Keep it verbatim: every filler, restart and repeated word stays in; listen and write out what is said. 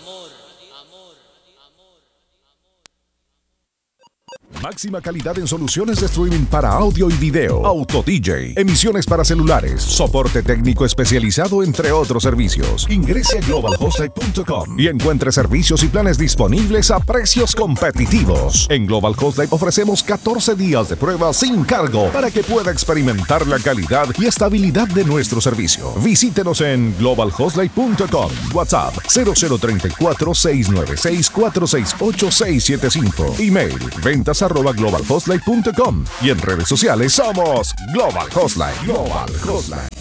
Máxima calidad en soluciones de streaming para audio y video. AutoDJ. Emisiones para celulares. Soporte técnico especializado, entre otros servicios. Ingrese a global host light punto com y encuentre servicios y planes disponibles a precios competitivos. En Global Host Light ofrecemos catorce días de prueba sin cargo para que pueda experimentar la calidad y estabilidad de nuestro servicio. Visítenos en global host light punto com. WhatsApp cero cero tres cuatro, seis nueve seis, cuatro seis ocho, seis siete cinco. Email ventas arroba global host light punto com y en redes sociales somos Global Host Light. Global Host Light.